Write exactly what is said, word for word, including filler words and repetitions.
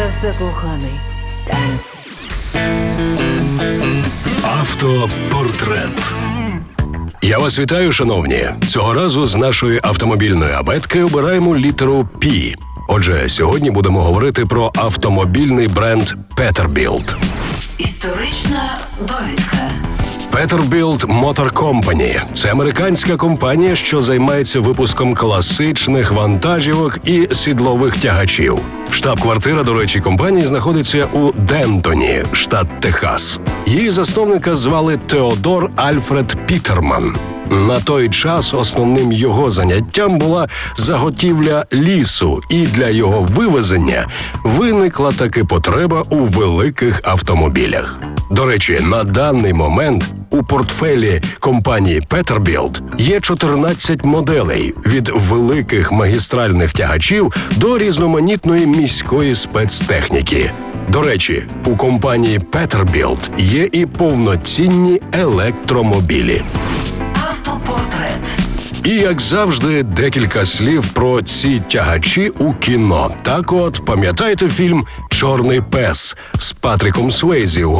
за все, коханий. Танці. Автопортрет. Я вас вітаю, шановні. Цього разу з нашої автомобільної абетки обираємо літеру «Пі». Отже, сьогодні будемо говорити про автомобільний бренд Peterbilt. Історична довідка. Peterbilt Motor Company – це американська компанія, що займається випуском класичних вантажівок і сідлових тягачів. Штаб-квартира, до речі, компанії знаходиться у Дентоні, штат Техас. Її засновника звали Теодор Альфред Пітерман. На той час основним його заняттям була заготівля лісу, і для його вивезення виникла таки потреба у великих автомобілях. До речі, на даний момент у портфелі компанії Peterbilt є чотирнадцять моделей – від великих магістральних тягачів до різноманітної міської спецтехніки. До речі, у компанії Peterbilt є і повноцінні електромобілі. Автопортрет. І, як завжди, декілька слів про ці тягачі у кіно. Так от, пам'ятаєте фільм «Чорний пес» з Патріком Суейзі у